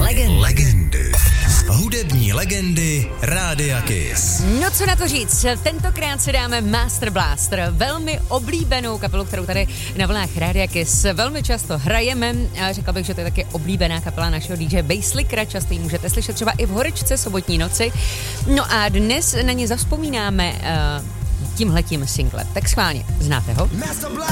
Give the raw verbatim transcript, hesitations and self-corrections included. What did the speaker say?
Legendy. Legendy. Hudební legendy Rádia Kiss. No co na to říct, tentokrát si dáme Master Blaster, velmi oblíbenou kapelu, kterou tady na vlnách Rádia Kiss velmi často hrajeme. A řekla bych, že to je taky oblíbená kapela našeho dý džeje Basslickera, často ji můžete slyšet třeba i v Horečce sobotní noci. No a dnes na ně zavzpomínáme uh, tímhletím singlem. Tak schválně, znáte ho?